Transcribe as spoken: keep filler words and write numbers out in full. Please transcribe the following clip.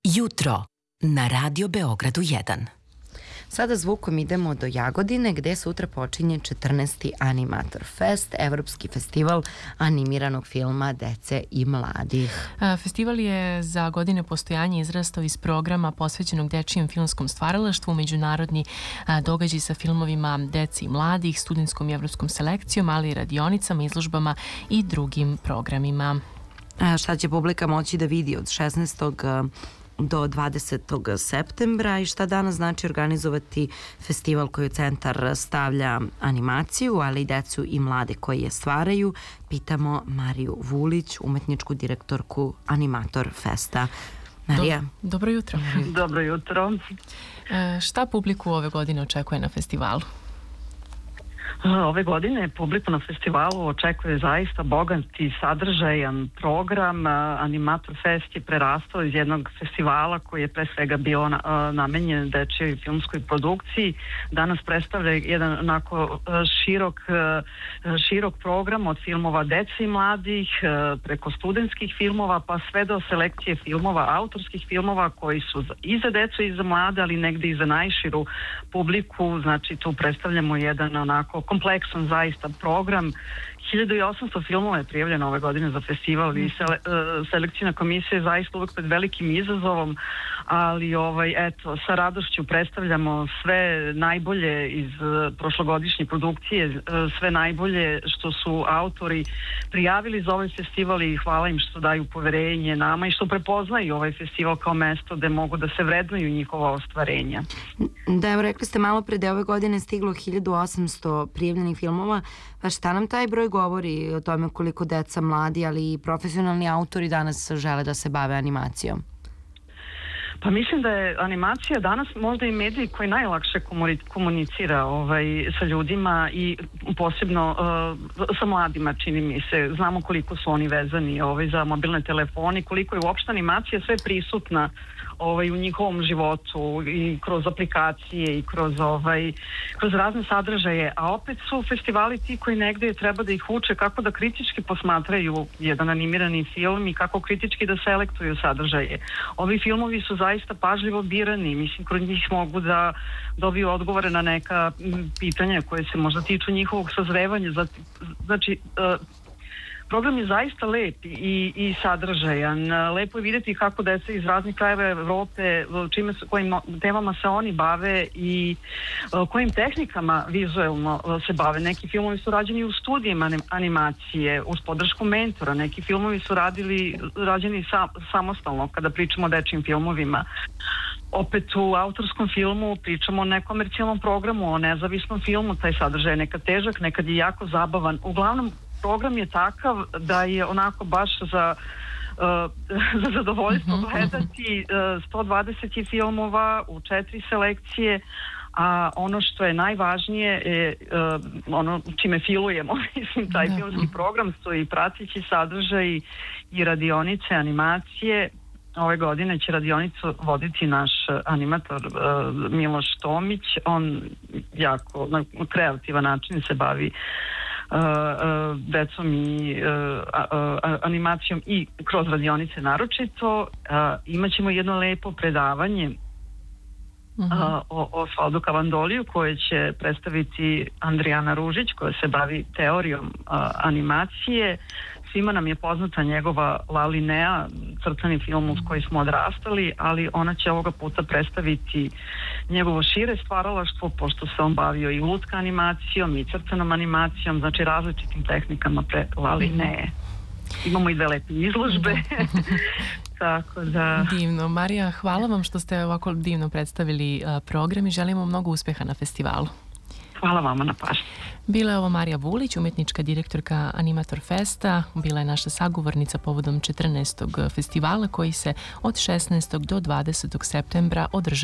Jutro na Radio Beogradu jedan. Sada zvukom idemo do Jagodine gde sutra počinje četrnaesti Animator Fest, evropski festival animiranog filma dece i mladih. Festival je za godine postojanja izrastao iz programa posvećenog dečijem filmskom stvaralaštvu, međunarodni događaj sa filmovima deci i mladih, studentskom i evropskom selekcijom, ali i radionicama, izložbama i drugim programima. Šta će publika moći da vidi od šesnaestog do dvadesetog septembra i šta danas znači organizovati festival koji u centar stavlja animaciju, ali i decu i mlade koji je stvaraju? Pitamo Mariju Vulić, umetničku direktorku Animator Festa. Marija. Do, dobro jutro. Dobro jutro. E, šta publiku ove godine očekuje na festivalu? Ove godine publiku na festivalu očekuje zaista bogat i sadržajan program. Animator Fest je prerastao iz jednog festivala koji je pre svega bio namenjen dečijoj filmskoj produkciji. Danas predstavlja jedan onako širok, širok program od filmova dece i mladih, preko studentskih filmova pa sve do selekcije filmova, autorskih filmova koji su i za decu i za mlade, ali negde i za najširu publiku. Znači tu predstavljamo jedan onako kompleksan zaista program. hiljadu osamsto filmova je prijavljeno ove godine za festival i sele, uh, selekcijna komisija je zaista uvek pred velikim izazovom, ali ovaj, eto, sa radošću predstavljamo sve najbolje iz uh, prošlogodišnje produkcije, uh, sve najbolje što su autori prijavili za ovaj festival i hvala im što daju poverenje nama i što prepoznaju ovaj festival kao mesto gde mogu da se vrednuju njihova ostvarenja. Da, evo rekli ste malo pre da ove godine stiglo hiljadu osamsto prijavljenih filmova, pa šta nam taj broj govori o tome koliko deca, mladi, ali i profesionalni autori danas žele da se bave animacijom? Pa mislim da je animacija danas možda i medij koji najlakše komunicira ovaj, sa ljudima i posebno uh, sa mladima, čini mi se. Znamo koliko su oni vezani ovaj, za mobilne telefone, koliko je uopšte animacija sve prisutna ovaj, u njihovom životu i kroz aplikacije i kroz, ovaj, kroz razne sadržaje, a opet su festivali ti koji negde treba da ih uče kako da kritički posmatraju jedan animirani film i kako kritički da selektuju sadržaje. Ovi filmovi su zaista pažljivo birani, mislim kroz njih mogu da dobiju odgovore na neka pitanja koje se možda tiču njihovog sazrevanja. Znači, program je zaista lep i, i sadržajan. Lepo je vidjeti kako deca iz raznih krajeva Evrope, čime su, kojim temama se oni bave i kojim tehnikama vizuelno se bave. Neki filmovi su rađeni u studijima animacije, uz podršku mentora. Neki filmovi su radili, rađeni sa, samostalno, kada pričamo o dečijim filmovima. Opet u autorskom filmu pričamo o nekomercijalnom programu, o nezavisnom filmu. Taj sadržaj je nekad težak, nekad je jako zabavan. Uglavnom, program je takav da je onako baš za, uh, za zadovoljstvo gledati. Uh, sto dvadeset filmova u četiri selekcije, a ono što je najvažnije je uh, ono čime filujemo, mislim, taj filmski program su i prateći sadržaj i radionice, animacije. Ove godine će radionicu voditi naš animator uh, Miloš Tomić. On jako na kreativan način se bavi Uh, uh, decom i uh, uh, animacijom i kroz radionice naročito. Uh, imaćemo jedno lepo predavanje uh, uh, o, o Osvaldu Kavandoliju koje će predstaviti Andrijana Ružić koja se bavi teorijom uh, animacije. Svima nam je poznata njegova La Linea, crtani film uz koji smo odrastali, ali ona će ovoga puta predstaviti njegovo šire stvaralaštvo, pošto se on bavio i lutka animacijom i crtanom animacijom, znači različitim tehnikama pre La Linee. Imamo i dve lepe izložbe. Tako da... Divno. Marija, hvala vam što ste ovako divno predstavili program i želimo mnogo uspeha na festivalu. Hvala vama na pažnji. Bila je ovo Marija Vulić, umetnička direktorka Animator Festa. Bila je naša sagovornica povodom četrnaestog festivala koji se od šesnaestog do dvadesetog septembra održava